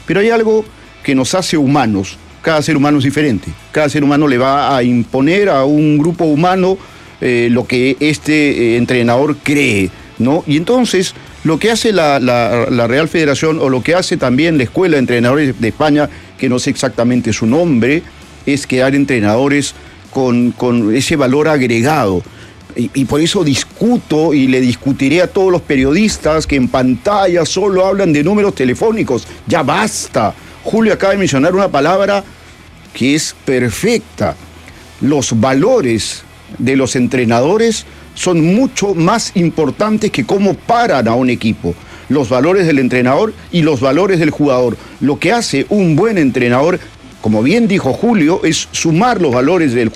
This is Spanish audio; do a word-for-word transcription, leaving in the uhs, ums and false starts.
Pero hay algo que nos hace humanos. Cada ser humano es diferente. Cada ser humano le va a imponer a un grupo humano eh, lo que este eh, entrenador cree, ¿no? Y entonces, lo que hace la, la, la Real Federación, o lo que hace también la Escuela de Entrenadores de España, que no sé exactamente su nombre, es crear entrenadores con, con ese valor agregado. Y, y por eso discuto y le discutiré a todos los periodistas que en pantalla solo hablan de números telefónicos. Ya basta. Julio acaba de mencionar una palabra que es perfecta. Los valores de los entrenadores son mucho más importantes que cómo paran a un equipo. Los valores del entrenador y los valores del jugador. Lo que hace un buen entrenador, como bien dijo Julio, es sumar los valores del jugador.